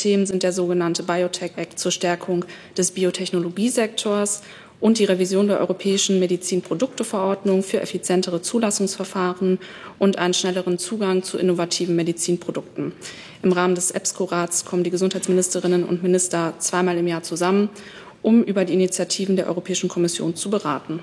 Themen sind der sogenannte Biotech Act zur Stärkung des Biotechnologiesektors und die Revision der Europäischen Medizinprodukteverordnung für effizientere Zulassungsverfahren und einen schnelleren Zugang zu innovativen Medizinprodukten. Im Rahmen des EBSCO-Rats kommen die Gesundheitsministerinnen und Minister zweimal im Jahr zusammen, um über die Initiativen der Europäischen Kommission zu beraten.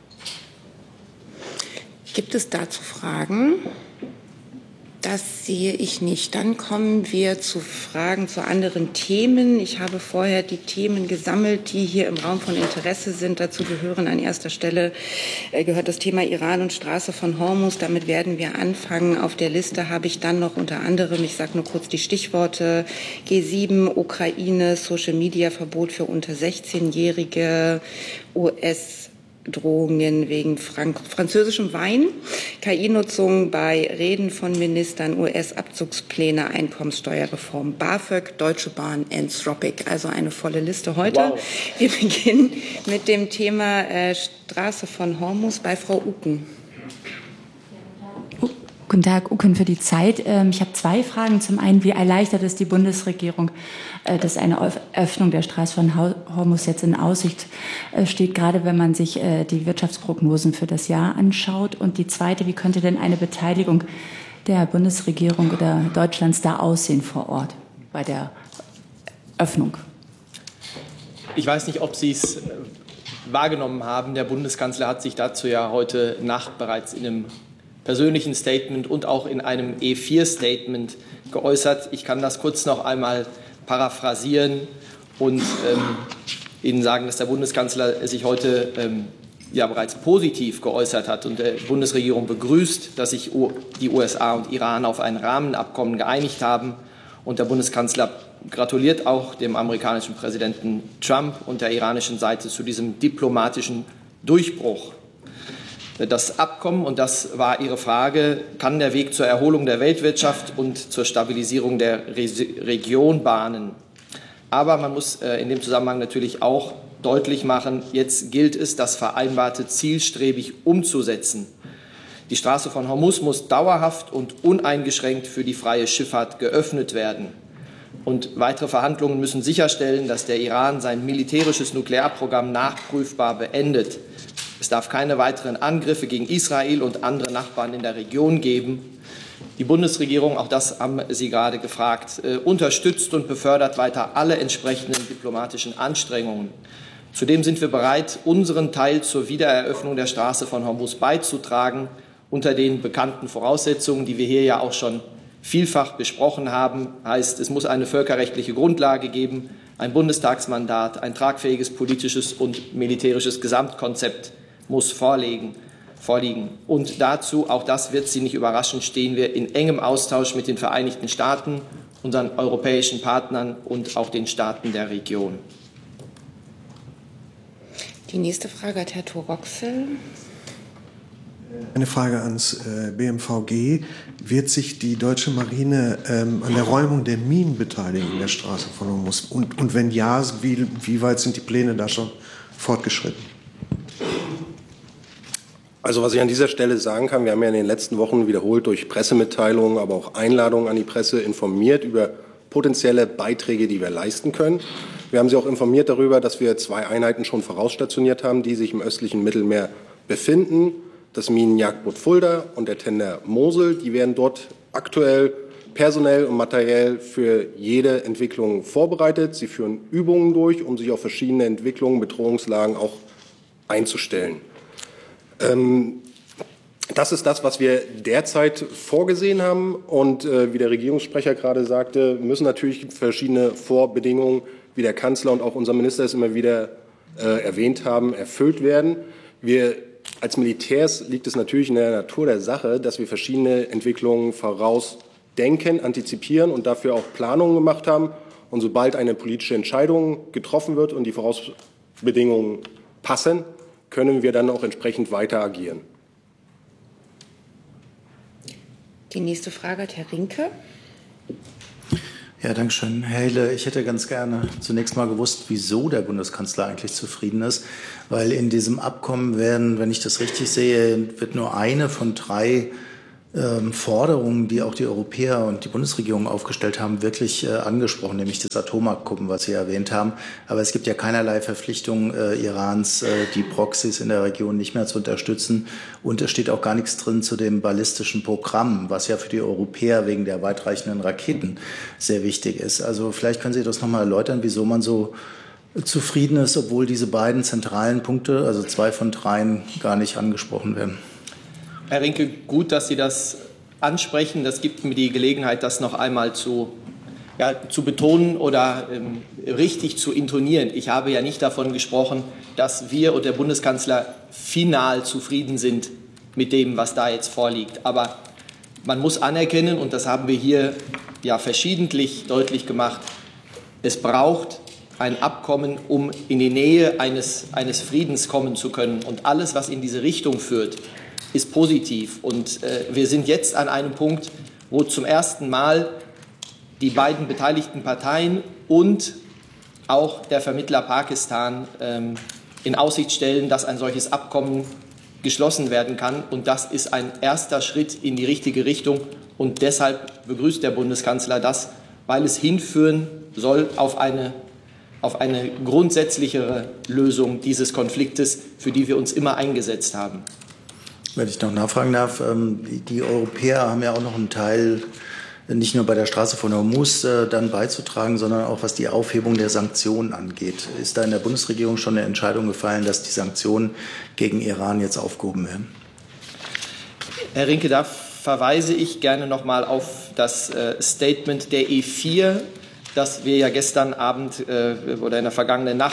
Gibt es dazu Fragen? Das sehe ich nicht. Dann kommen wir zu Fragen zu anderen Themen. Ich habe vorher die Themen gesammelt, die hier im Raum von Interesse sind. Dazu gehören an erster Stelle gehört das Thema Iran und Straße von Hormuz. Damit werden wir anfangen. Auf der Liste habe ich dann noch unter anderem, ich sage nur kurz die Stichworte, G7, Ukraine, Social-Media-Verbot für unter 16-Jährige, US-Drohungen wegen französischem Wein, KI-Nutzung bei Reden von Ministern, US-Abzugspläne, Einkommenssteuerreform, BAföG, Deutsche Bahn, Anthropic. Also eine volle Liste heute. Wow. Wir beginnen mit dem Thema Straße von Hormuz bei Frau Uken. Guten Tag, Uken für die Zeit. Ich habe zwei Fragen. Zum einen, wie erleichtert es die Bundesregierung, dass eine Öffnung der Straße von Hormuz jetzt in Aussicht steht, gerade wenn man sich die Wirtschaftsprognosen für das Jahr anschaut? Und die zweite, wie könnte denn eine Beteiligung der Bundesregierung oder Deutschlands da aussehen vor Ort bei der Öffnung? Ich weiß nicht, ob Sie es wahrgenommen haben. Der Bundeskanzler hat sich dazu ja heute Nacht bereits in einem persönlichen Statement und auch in einem E4-Statement geäußert. Ich kann das kurz noch einmal paraphrasieren und Ihnen sagen, dass der Bundeskanzler sich heute ja bereits positiv geäußert hat und der Bundesregierung begrüßt, dass sich die USA und Iran auf ein Rahmenabkommen geeinigt haben. Und der Bundeskanzler gratuliert auch dem amerikanischen Präsidenten Trump und der iranischen Seite zu diesem diplomatischen Durchbruch. Das Abkommen, und das war Ihre Frage, kann der Weg zur Erholung der Weltwirtschaft und zur Stabilisierung der Region bahnen. Aber man muss in dem Zusammenhang natürlich auch deutlich machen, jetzt gilt es, das Vereinbarte zielstrebig umzusetzen. Die Straße von Hormuz muss dauerhaft und uneingeschränkt für die freie Schifffahrt geöffnet werden. Und weitere Verhandlungen müssen sicherstellen, dass der Iran sein militärisches Nuklearprogramm nachprüfbar beendet. Es darf keine weiteren Angriffe gegen Israel und andere Nachbarn in der Region geben. Die Bundesregierung, auch das haben Sie gerade gefragt, unterstützt und befördert weiter alle entsprechenden diplomatischen Anstrengungen. Zudem sind wir bereit, unseren Teil zur Wiedereröffnung der Straße von Hormuz beizutragen, unter den bekannten Voraussetzungen, die wir hier ja auch schon vielfach besprochen haben. Heißt, es muss eine völkerrechtliche Grundlage geben, ein Bundestagsmandat, ein tragfähiges politisches und militärisches Gesamtkonzept muss vorliegen. Und dazu, auch das wird Sie nicht überraschen, stehen wir in engem Austausch mit den Vereinigten Staaten, unseren europäischen Partnern und auch den Staaten der Region. Die nächste Frage hat Herr Thoroxel. Eine Frage ans BMVG. Wird sich die deutsche Marine an der Räumung der Minen beteiligen in der Straße von Hormuz? Und wenn ja, wie weit sind die Pläne da schon fortgeschritten? Also was ich an dieser Stelle sagen kann, wir haben ja in den letzten Wochen wiederholt durch Pressemitteilungen, aber auch Einladungen an die Presse informiert über potenzielle Beiträge, die wir leisten können. Wir haben Sie auch informiert darüber, dass wir 2 Einheiten schon vorausstationiert haben, die sich im östlichen Mittelmeer befinden. Das Minenjagdboot Fulda und der Tender Mosel, die werden dort aktuell personell und materiell für jede Entwicklung vorbereitet. Sie führen Übungen durch, um sich auf verschiedene Entwicklungen, Bedrohungslagen auch einzustellen. Das ist das, was wir derzeit vorgesehen haben. Und wie der Regierungssprecher gerade sagte, müssen natürlich verschiedene Vorbedingungen, wie der Kanzler und auch unser Minister es immer wieder erwähnt haben, erfüllt werden. Wir als Militärs liegt es natürlich in der Natur der Sache, dass wir verschiedene Entwicklungen vorausdenken, antizipieren und dafür auch Planungen gemacht haben. Und sobald eine politische Entscheidung getroffen wird und die Vorausbedingungen passen, können wir dann auch entsprechend weiter agieren. Die nächste Frage hat Herr Rinke. Ja, danke schön. Herr Hille, ich hätte ganz gerne zunächst mal gewusst, wieso der Bundeskanzler eigentlich zufrieden ist. Weil in diesem Abkommen werden, wenn ich das richtig sehe, wird nur eine von 3 Forderungen, die auch die Europäer und die Bundesregierung aufgestellt haben, wirklich angesprochen, nämlich das Atomabkommen, was Sie erwähnt haben. Aber es gibt ja keinerlei Verpflichtung Irans, die Proxys in der Region nicht mehr zu unterstützen. Und es steht auch gar nichts drin zu dem ballistischen Programm, was ja für die Europäer wegen der weitreichenden Raketen sehr wichtig ist. Also vielleicht können Sie das nochmal erläutern, wieso man so zufrieden ist, obwohl diese beiden zentralen Punkte, also 2 von 3, gar nicht angesprochen werden. Herr Rinke, gut, dass Sie das ansprechen. Das gibt mir die Gelegenheit, das noch einmal zu betonen oder richtig zu intonieren. Ich habe ja nicht davon gesprochen, dass wir und der Bundeskanzler final zufrieden sind mit dem, was da jetzt vorliegt. Aber man muss anerkennen, und das haben wir hier ja verschiedentlich deutlich gemacht, es braucht ein Abkommen, um in die Nähe eines Friedens kommen zu können. Und alles, was in diese Richtung führt, ist positiv. Und wir sind jetzt an einem Punkt, wo zum ersten Mal die beiden beteiligten Parteien und auch der Vermittler Pakistan in Aussicht stellen, dass ein solches Abkommen geschlossen werden kann. Und das ist ein erster Schritt in die richtige Richtung. Und deshalb begrüßt der Bundeskanzler das, weil es hinführen soll auf eine grundsätzlichere Lösung dieses Konfliktes, für die wir uns immer eingesetzt haben. Wenn ich noch nachfragen darf, die Europäer haben ja auch noch einen Teil, nicht nur bei der Straße von Hormuz dann beizutragen, sondern auch was die Aufhebung der Sanktionen angeht. Ist da in der Bundesregierung schon eine Entscheidung gefallen, dass die Sanktionen gegen Iran jetzt aufgehoben werden? Herr Rinke, da verweise ich gerne noch mal auf das Statement der E4, das wir ja gestern Abend oder in der vergangenen Nacht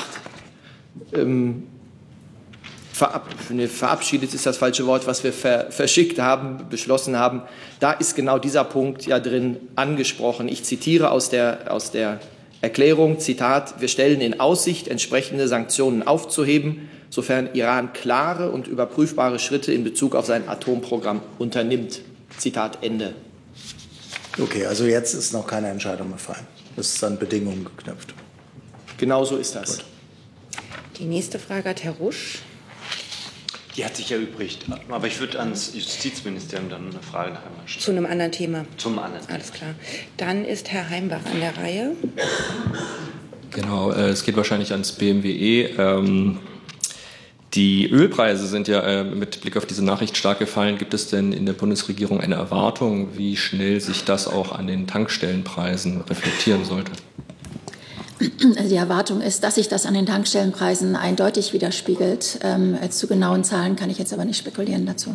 verabschiedet ist das falsche Wort, was wir verschickt haben, beschlossen haben. Da ist genau dieser Punkt ja drin angesprochen. Ich zitiere aus der Erklärung, Zitat, wir stellen in Aussicht, entsprechende Sanktionen aufzuheben, sofern Iran klare und überprüfbare Schritte in Bezug auf sein Atomprogramm unternimmt. Zitat Ende. Okay, also jetzt ist noch keine Entscheidung gefallen. Das ist an Bedingungen geknüpft. Genau so ist das. Gut. Die nächste Frage hat Herr Rusch. Die hat sich erübrigt. Aber ich würde ans Justizministerium dann eine Frage nach einmal stellen. Zu einem anderen Thema. Zum anderen Thema. Alles klar. Dann ist Herr Heimbach an der Reihe. Genau, es geht wahrscheinlich ans BMWE. Die Ölpreise sind ja mit Blick auf diese Nachricht stark gefallen. Gibt es denn in der Bundesregierung eine Erwartung, wie schnell sich das auch an den Tankstellenpreisen reflektieren sollte? Die Erwartung ist, dass sich das an den Tankstellenpreisen eindeutig widerspiegelt. Zu genauen Zahlen kann ich jetzt aber nicht spekulieren dazu.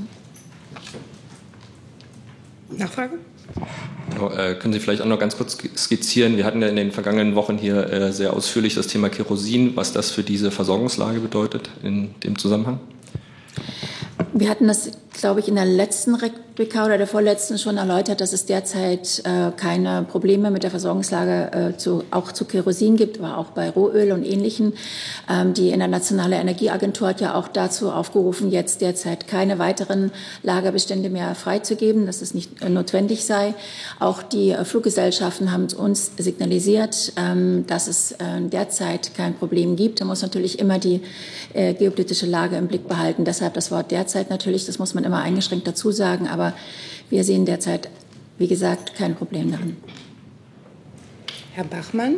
Nachfrage? Genau, können Sie vielleicht auch noch ganz kurz skizzieren? Wir hatten ja in den vergangenen Wochen hier sehr ausführlich das Thema Kerosin, was das für diese Versorgungslage bedeutet in dem Zusammenhang. Wir hatten das, glaube ich, in der letzten Replika oder der vorletzten schon erläutert, dass es derzeit keine Probleme mit der Versorgungslage auch zu Kerosin gibt, aber auch bei Rohöl und Ähnlichem. Die Internationale Energieagentur hat ja auch dazu aufgerufen, jetzt derzeit keine weiteren Lagerbestände mehr freizugeben, dass es nicht notwendig sei. Auch die Fluggesellschaften haben uns signalisiert, dass es derzeit kein Problem gibt. Da muss natürlich immer die geopolitische Lage im Blick behalten. Deshalb das Wort derzeit natürlich, das muss man immer eingeschränkt dazu sagen, aber wir sehen derzeit, wie gesagt, kein Problem darin. Herr Bachmann?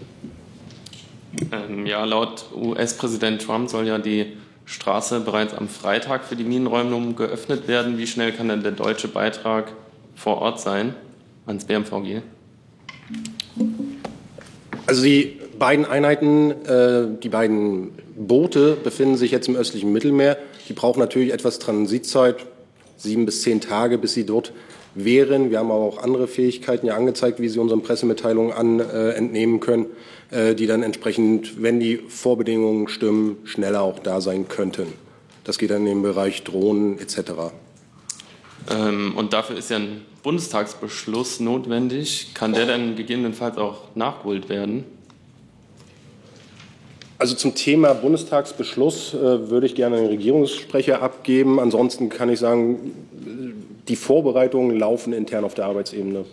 Ja, laut US-Präsident Trump soll ja die Straße bereits am Freitag für die Minenräumung geöffnet werden. Wie schnell kann denn der deutsche Beitrag vor Ort sein ans BMVG? Also die beiden Einheiten, die beiden Boote befinden sich jetzt im östlichen Mittelmeer. Die brauchen natürlich etwas Transitzeit, 7 bis 10 Tage, bis sie dort wären. Wir haben aber auch andere Fähigkeiten ja angezeigt, wie Sie unseren Pressemitteilungen entnehmen können, die dann entsprechend, wenn die Vorbedingungen stimmen, schneller auch da sein könnten. Das geht dann in den Bereich Drohnen etc. Und dafür ist ja ein Bundestagsbeschluss notwendig. Kann der denn gegebenenfalls auch nachgeholt werden? Also zum Thema Bundestagsbeschluss würde ich gerne einen Regierungssprecher abgeben. Ansonsten kann ich sagen, die Vorbereitungen laufen intern auf der Arbeitsebene.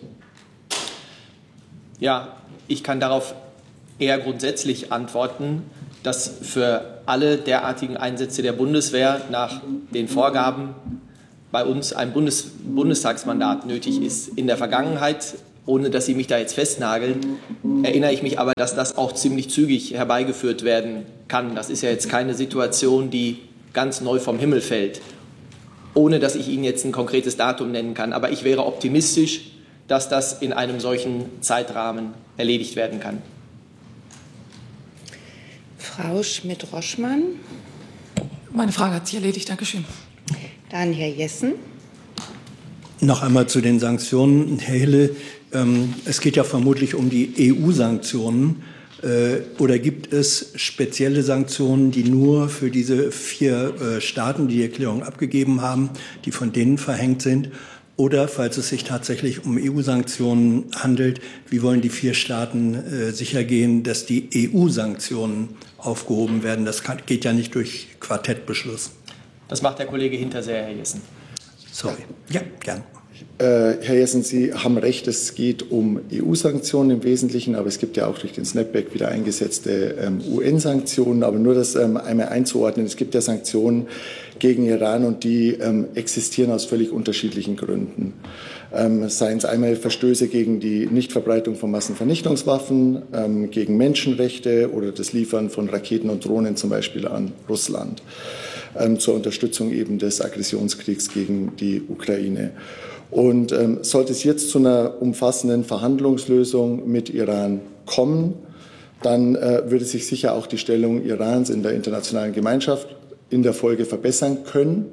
Ja, ich kann darauf eher grundsätzlich antworten, dass für alle derartigen Einsätze der Bundeswehr nach den Vorgaben bei uns ein Bundestagsmandat nötig ist. In der Vergangenheit, ohne dass Sie mich da jetzt festnageln, erinnere ich mich aber, dass das auch ziemlich zügig herbeigeführt werden kann. Das ist ja jetzt keine Situation, die ganz neu vom Himmel fällt, ohne dass ich Ihnen jetzt ein konkretes Datum nennen kann. Aber ich wäre optimistisch, dass das in einem solchen Zeitrahmen erledigt werden kann. Frau Schmidt-Roschmann. Meine Frage hat sich erledigt. Dankeschön. Dann Herr Jessen. Noch einmal zu den Sanktionen. Herr Hille, es geht ja vermutlich um die EU-Sanktionen. Oder gibt es spezielle Sanktionen, die nur für diese 4 Staaten, die die Erklärung abgegeben haben, die von denen verhängt sind? Oder, falls es sich tatsächlich um EU-Sanktionen handelt, wie wollen die 4 Staaten sichergehen, dass die EU-Sanktionen aufgehoben werden? Das geht ja nicht durch Quartettbeschluss. Das macht der Kollege Hinterseher, Herr Jessen. Sorry. Ja, gern. Herr Jessen, Sie haben recht, es geht um EU-Sanktionen im Wesentlichen, aber es gibt ja auch durch den Snapback wieder eingesetzte UN-Sanktionen. Aber nur das einmal einzuordnen, es gibt ja Sanktionen gegen Iran und die existieren aus völlig unterschiedlichen Gründen. Seien es einmal Verstöße gegen die Nichtverbreitung von Massenvernichtungswaffen, gegen Menschenrechte oder das Liefern von Raketen und Drohnen zum Beispiel an Russland zur Unterstützung eben des Aggressionskriegs gegen die Ukraine. Und sollte es jetzt zu einer umfassenden Verhandlungslösung mit Iran kommen, dann würde sich sicher auch die Stellung Irans in der internationalen Gemeinschaft in der Folge verbessern können.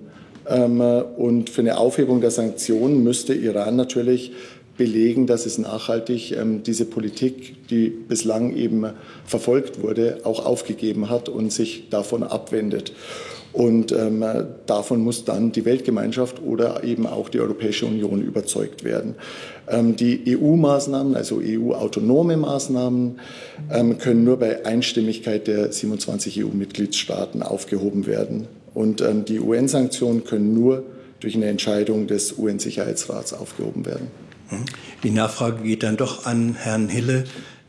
Und für eine Aufhebung der Sanktionen müsste Iran natürlich belegen, dass es nachhaltig diese Politik, die bislang eben verfolgt wurde, auch aufgegeben hat und sich davon abwendet. Und davon muss dann die Weltgemeinschaft oder eben auch die Europäische Union überzeugt werden. Die EU-Maßnahmen, also EU-autonome Maßnahmen, können nur bei Einstimmigkeit der 27 EU-Mitgliedstaaten aufgehoben werden. Und die UN-Sanktionen können nur durch eine Entscheidung des UN-Sicherheitsrats aufgehoben werden. Die Nachfrage geht dann doch an Herrn Hille.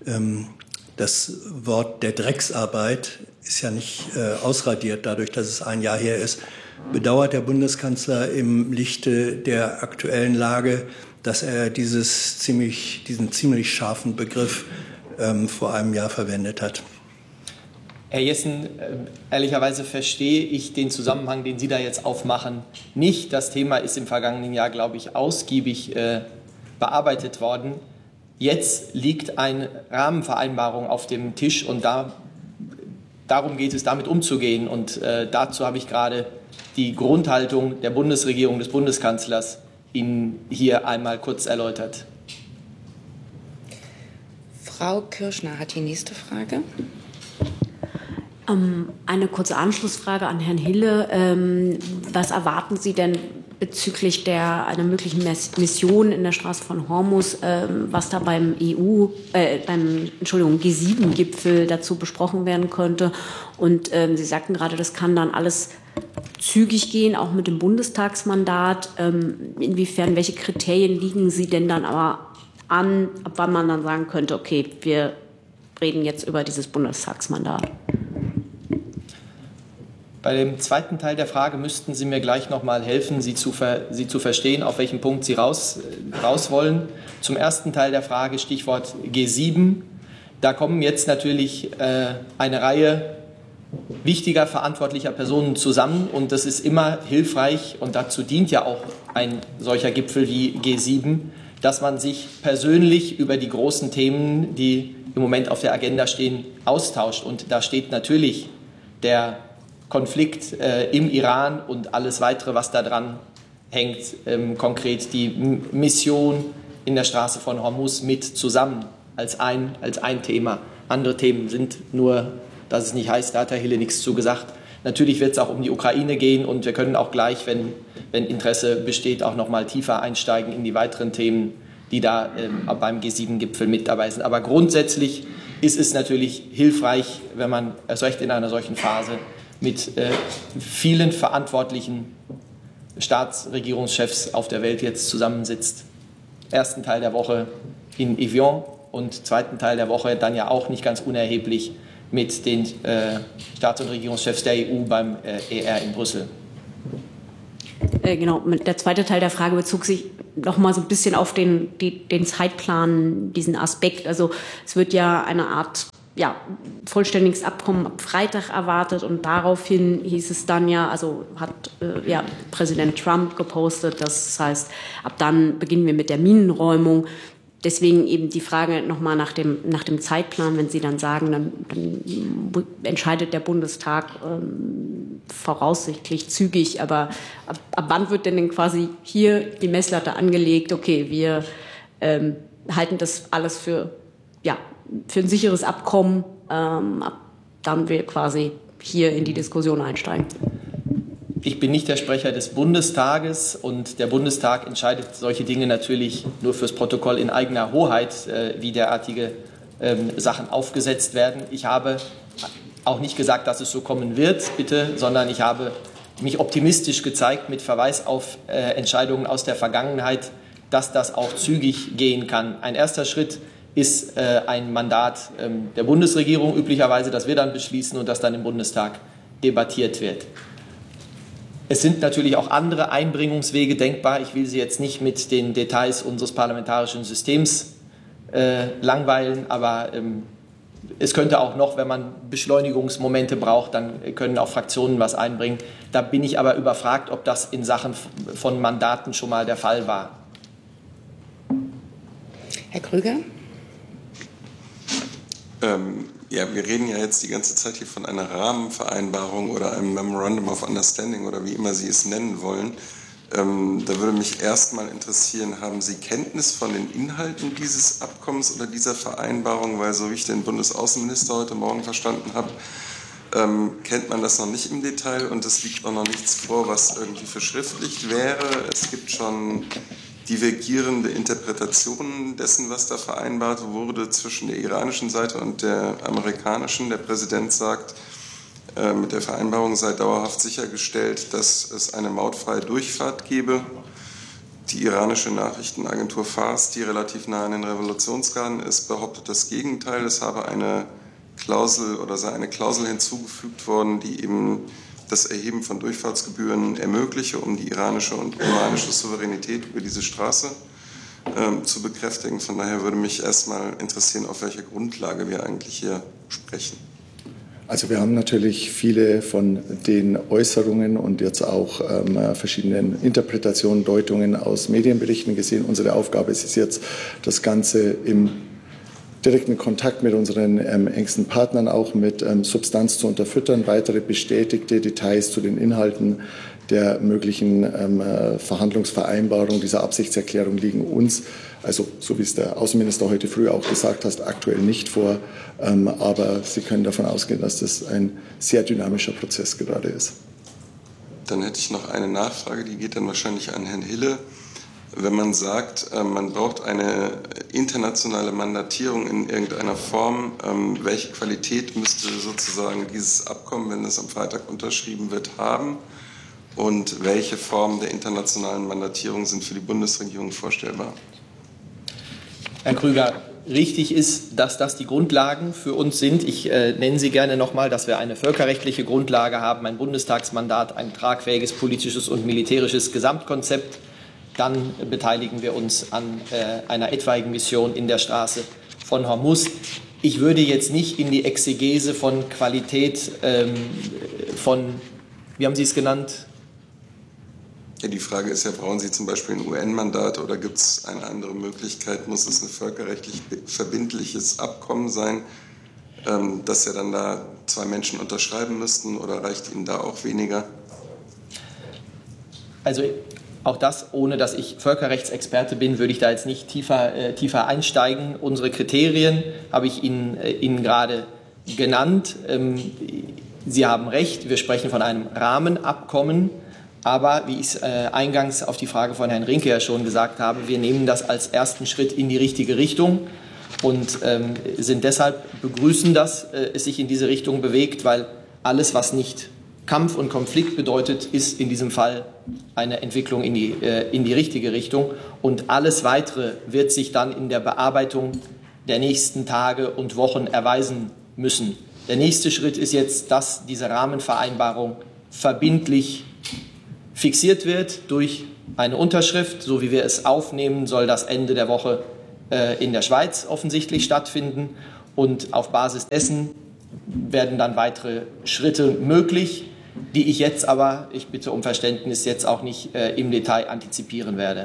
Das Wort der Drecksarbeit ist ja nicht ausradiert, dadurch, dass es ein Jahr her ist. Bedauert der Bundeskanzler im Lichte der aktuellen Lage, dass er diesen ziemlich scharfen Begriff vor einem Jahr verwendet hat? Herr Jessen, ehrlicherweise verstehe ich den Zusammenhang, den Sie da jetzt aufmachen, nicht. Das Thema ist im vergangenen Jahr, glaube ich, ausgiebig bearbeitet worden. Jetzt liegt eine Rahmenvereinbarung auf dem Tisch und darum geht es, damit umzugehen. Und dazu habe ich gerade die Grundhaltung der Bundesregierung, des Bundeskanzlers Ihnen hier einmal kurz erläutert. Frau Kirschner hat die nächste Frage. Eine kurze Anschlussfrage an Herrn Hille. Was erwarten Sie denn bezüglich einer möglichen Mission in der Straße von Hormuz, was da beim G7-Gipfel dazu besprochen werden könnte? Und Sie sagten gerade, das kann dann alles zügig gehen, auch mit dem Bundestagsmandat. Inwiefern, welche Kriterien liegen Sie denn dann aber an, ab wann man dann sagen könnte, okay, wir reden jetzt über dieses Bundestagsmandat? Bei dem zweiten Teil der Frage müssten Sie mir gleich noch mal helfen, Sie zu verstehen, auf welchen Punkt Sie raus wollen. Zum ersten Teil der Frage, Stichwort G7. Da kommen jetzt natürlich eine Reihe wichtiger verantwortlicher Personen zusammen und das ist immer hilfreich und dazu dient ja auch ein solcher Gipfel wie G7, dass man sich persönlich über die großen Themen, die im Moment auf der Agenda stehen, austauscht. Und da steht natürlich der Konflikt im Iran und alles weitere, was da dran hängt, konkret die Mission in der Straße von Hormuz mit zusammen als ein Thema. Andere Themen sind nur, dass es nicht heißt, da hat Herr Hille nichts zu gesagt. Natürlich wird es auch um die Ukraine gehen und wir können auch gleich, wenn Interesse besteht, auch noch mal tiefer einsteigen in die weiteren Themen, die da beim G7-Gipfel mit dabei sind. Aber grundsätzlich ist es natürlich hilfreich, wenn man erst recht in einer solchen Phase mit vielen verantwortlichen Staatsregierungschefs auf der Welt jetzt zusammensitzt. Ersten Teil der Woche in Evian und zweiten Teil der Woche dann ja auch nicht ganz unerheblich mit den Staats- und Regierungschefs der EU beim ER in Brüssel. Genau, der zweite Teil der Frage bezog sich noch mal so ein bisschen auf den Zeitplan, diesen Aspekt. Also es wird ja eine Art vollständiges Abkommen ab Freitag erwartet und daraufhin hieß es dann also hat Präsident Trump gepostet, das heißt, ab dann beginnen wir mit der Minenräumung. Deswegen eben die Frage nochmal nach dem Zeitplan, wenn Sie dann sagen, dann entscheidet der Bundestag voraussichtlich zügig, aber ab wann wird denn quasi hier die Messlatte angelegt, okay, wir halten das alles für ein sicheres Abkommen, dann wir quasi hier in die Diskussion einsteigen. Ich bin nicht der Sprecher des Bundestages und der Bundestag entscheidet solche Dinge natürlich nur fürs Protokoll in eigener Hoheit, wie derartige Sachen aufgesetzt werden. Ich habe auch nicht gesagt, dass es so kommen wird, bitte, sondern ich habe mich optimistisch gezeigt mit Verweis auf Entscheidungen aus der Vergangenheit, dass das auch zügig gehen kann. Ein erster Schritt ist ein Mandat der Bundesregierung üblicherweise, das wir dann beschließen und das dann im Bundestag debattiert wird. Es sind natürlich auch andere Einbringungswege denkbar. Ich will Sie jetzt nicht mit den Details unseres parlamentarischen Systems langweilen, aber es könnte auch noch, wenn man Beschleunigungsmomente braucht, dann können auch Fraktionen was einbringen. Da bin ich aber überfragt, ob das in Sachen von Mandaten schon mal der Fall war. Herr Krüger? Wir reden ja jetzt die ganze Zeit hier von einer Rahmenvereinbarung oder einem Memorandum of Understanding oder wie immer Sie es nennen wollen. Da würde mich erstmal interessieren, haben Sie Kenntnis von den Inhalten dieses Abkommens oder dieser Vereinbarung? Weil so wie ich den Bundesaußenminister heute Morgen verstanden habe, kennt man das noch nicht im Detail und es liegt auch noch nichts vor, was irgendwie verschriftlicht wäre. Es gibt schon divergierende Interpretationen dessen, was da vereinbart wurde zwischen der iranischen Seite und der amerikanischen. Der Präsident sagt, mit der Vereinbarung sei dauerhaft sichergestellt, dass es eine mautfreie Durchfahrt gebe. Die iranische Nachrichtenagentur Fars, die relativ nah an den Revolutionsgarden ist, behauptet das Gegenteil. Es habe eine Klausel oder sei eine Klausel hinzugefügt worden, die eben das Erheben von Durchfahrtsgebühren ermögliche, um die iranische und omanische Souveränität über diese Straße zu bekräftigen. Von daher würde mich erstmal interessieren, auf welcher Grundlage wir eigentlich hier sprechen. Also wir haben natürlich viele von den Äußerungen und jetzt auch verschiedenen Interpretationen, Deutungen aus Medienberichten gesehen. Unsere Aufgabe ist es jetzt, das Ganze im direkten Kontakt mit unseren engsten Partnern auch mit Substanz zu unterfüttern. Weitere bestätigte Details zu den Inhalten der möglichen Verhandlungsvereinbarung, dieser Absichtserklärung liegen uns, also so wie es der Außenminister heute früh auch gesagt hat, aktuell nicht vor. Aber Sie können davon ausgehen, dass das ein sehr dynamischer Prozess gerade ist. Dann hätte ich noch eine Nachfrage, die geht dann wahrscheinlich an Herrn Hille. Wenn man sagt, man braucht eine internationale Mandatierung in irgendeiner Form, welche Qualität müsste sozusagen dieses Abkommen, wenn es am Freitag unterschrieben wird, haben? Und welche Formen der internationalen Mandatierung sind für die Bundesregierung vorstellbar? Herr Krüger, richtig ist, dass das die Grundlagen für uns sind. Ich nenne sie gerne nochmal, dass wir eine völkerrechtliche Grundlage haben, ein Bundestagsmandat, ein tragfähiges politisches und militärisches Gesamtkonzept. Dann beteiligen wir uns an einer etwaigen Mission in der Straße von Hormuz. Ich würde jetzt nicht in die Exegese von Qualität von, wie haben Sie es genannt? Ja, die Frage ist ja, brauchen Sie zum Beispiel ein UN-Mandat oder gibt es eine andere Möglichkeit? Muss es ein völkerrechtlich verbindliches Abkommen sein, dass ja dann da 2 Menschen unterschreiben müssten oder reicht Ihnen da auch weniger? Also auch das, ohne dass ich Völkerrechtsexperte bin, würde ich da jetzt nicht tiefer einsteigen. Unsere Kriterien habe ich Ihnen gerade genannt. Sie haben recht, wir sprechen von einem Rahmenabkommen. Aber wie ich es eingangs auf die Frage von Herrn Rinke ja schon gesagt habe, wir nehmen das als ersten Schritt in die richtige Richtung und sind deshalb begrüßen, dass es sich in diese Richtung bewegt, weil alles, was nicht Kampf und Konflikt bedeutet, ist in diesem Fall eine Entwicklung in die richtige Richtung. Und alles Weitere wird sich dann in der Bearbeitung der nächsten Tage und Wochen erweisen müssen. Der nächste Schritt ist jetzt, dass diese Rahmenvereinbarung verbindlich fixiert wird durch eine Unterschrift. So wie wir es aufnehmen, soll das Ende der Woche in der Schweiz offensichtlich stattfinden. Und auf Basis dessen werden dann weitere Schritte möglich, die ich jetzt aber, ich bitte um Verständnis, jetzt auch nicht im Detail antizipieren werde.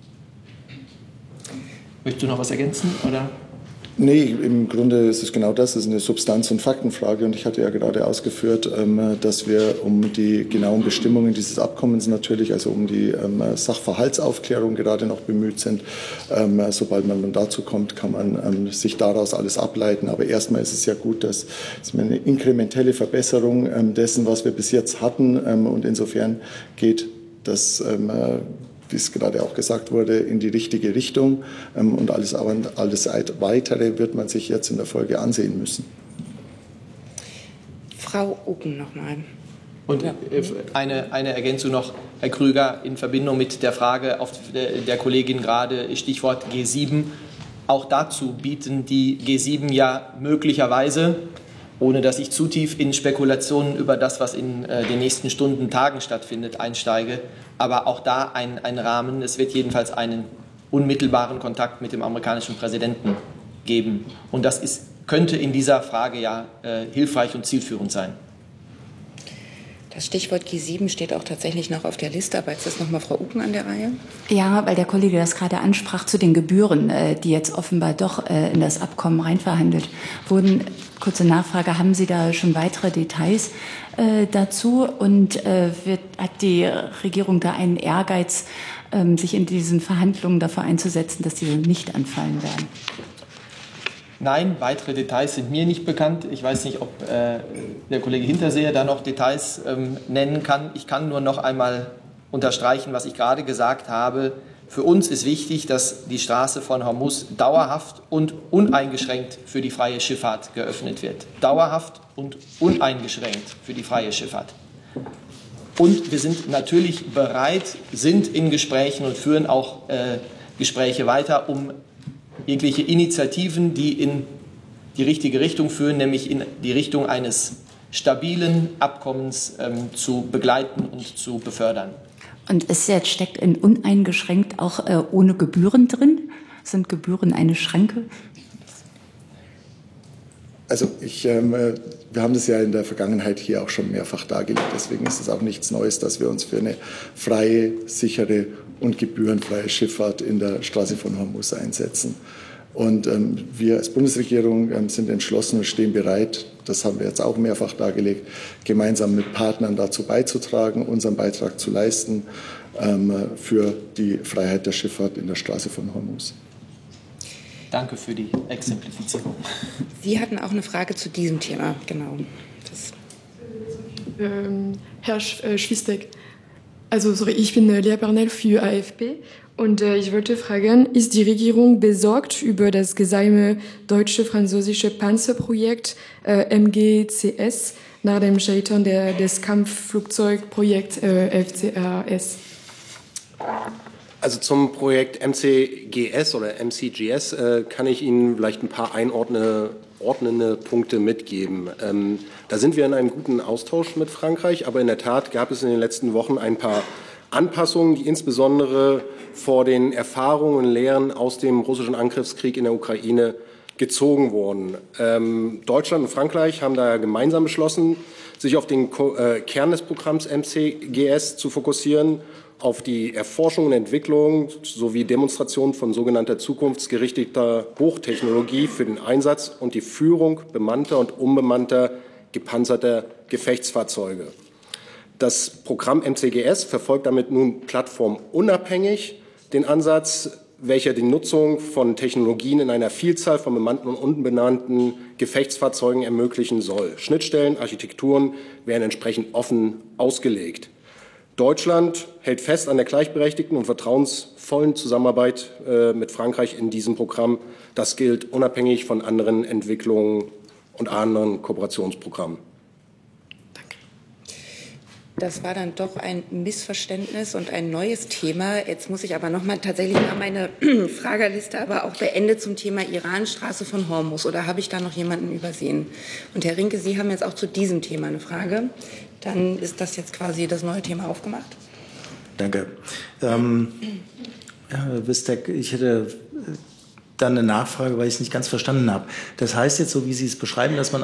Möchtest du noch was ergänzen, oder? Nee, im Grunde ist es genau das. Es ist eine Substanz- und Faktenfrage. Und ich hatte ja gerade ausgeführt, dass wir um die genauen Bestimmungen dieses Abkommens natürlich, also um die Sachverhaltsaufklärung gerade noch bemüht sind. Sobald man dazu kommt, kann man sich daraus alles ableiten. Aber erstmal ist es ja gut, dass es eine inkrementelle Verbesserung dessen, was wir bis jetzt hatten. Und insofern geht das, wie es gerade auch gesagt wurde, in die richtige Richtung. Und alles Weitere wird man sich jetzt in der Folge ansehen müssen. Frau Uken nochmal. Und eine Ergänzung noch, Herr Krüger, in Verbindung mit der Frage auf der Kollegin gerade, Stichwort G7. Auch dazu bieten die G7 ja möglicherweise, ohne dass ich zu tief in Spekulationen über das, was in den nächsten Stunden, Tagen stattfindet, einsteige, aber auch da ein Rahmen. Es wird jedenfalls einen unmittelbaren Kontakt mit dem amerikanischen Präsidenten geben. Und das könnte in dieser Frage ja hilfreich und zielführend sein. Das Stichwort G7 steht auch tatsächlich noch auf der Liste, aber jetzt ist noch mal Frau Uken an der Reihe. Ja, weil der Kollege das gerade ansprach zu den Gebühren, die jetzt offenbar doch in das Abkommen reinverhandelt wurden. Kurze Nachfrage, haben Sie da schon weitere Details dazu? Und hat die Regierung da einen Ehrgeiz, sich in diesen Verhandlungen dafür einzusetzen, dass diese nicht anfallen werden? Nein, weitere Details sind mir nicht bekannt. Ich weiß nicht, ob der Kollege Hinterseher da noch Details nennen kann. Ich kann nur noch einmal unterstreichen, was ich gerade gesagt habe. Für uns ist wichtig, dass die Straße von Hormuz dauerhaft und uneingeschränkt für die freie Schifffahrt geöffnet wird. Dauerhaft und uneingeschränkt für die freie Schifffahrt. Und wir sind natürlich bereit, sind in Gesprächen und führen auch Gespräche weiter, um jegliche Initiativen, die in die richtige Richtung führen, nämlich in die Richtung eines stabilen Abkommens zu begleiten und zu befördern. Und es jetzt steckt in uneingeschränkt auch ohne Gebühren drin? Sind Gebühren eine Schranke? Also wir haben das ja in der Vergangenheit hier auch schon mehrfach dargelegt. Deswegen ist es auch nichts Neues, dass wir uns für eine freie, sichere und gebührenfreie Schifffahrt in der Straße von Hormuz einsetzen. Und wir als Bundesregierung sind entschlossen und stehen bereit, das haben wir jetzt auch mehrfach dargelegt, gemeinsam mit Partnern dazu beizutragen, unseren Beitrag zu leisten für die Freiheit der Schifffahrt in der Straße von Hormuz. Danke für die Exemplifizierung. Sie hatten auch eine Frage zu diesem Thema, genau. Herr Schwistek, ich bin Lea Bernal für AFP und ich wollte fragen, ist die Regierung besorgt über das geheime deutsche-französische Panzerprojekt MGCS nach dem Scheitern des Kampfflugzeugprojekts FCAS? Also zum Projekt MCGS oder MCGS kann ich Ihnen vielleicht ein paar ordnende Punkte mitgeben. Da sind wir in einem guten Austausch mit Frankreich, aber in der Tat gab es in den letzten Wochen ein paar Anpassungen, die insbesondere vor den Erfahrungen und Lehren aus dem russischen Angriffskrieg in der Ukraine gezogen wurden. Deutschland und Frankreich haben daher gemeinsam beschlossen, sich auf den Kern des Programms MCGS zu fokussieren, auf die Erforschung und Entwicklung sowie Demonstration von sogenannter zukunftsgerichteter Hochtechnologie für den Einsatz und die Führung bemannter und unbemannter gepanzerter Gefechtsfahrzeuge. Das Programm MCGS verfolgt damit nun plattformunabhängig den Ansatz, welcher die Nutzung von Technologien in einer Vielzahl von bemannten und unbemannten Gefechtsfahrzeugen ermöglichen soll. Schnittstellen, Architekturen werden entsprechend offen ausgelegt. Deutschland hält fest an der gleichberechtigten und vertrauensvollen Zusammenarbeit mit Frankreich in diesem Programm. Das gilt unabhängig von anderen Entwicklungen und anderen Kooperationsprogrammen. Das war dann doch ein Missverständnis und ein neues Thema. Jetzt muss ich aber tatsächlich mal meine Frageliste aber auch beendet zum Thema Iran, Straße von Hormuz. Oder habe ich da noch jemanden übersehen? Und Herr Rinke, Sie haben jetzt auch zu diesem Thema eine Frage. Dann ist das jetzt quasi das neue Thema aufgemacht. Danke. Herr Wistek, ich hätte dann eine Nachfrage, weil ich es nicht ganz verstanden habe. Das heißt jetzt, so wie Sie es beschreiben, dass man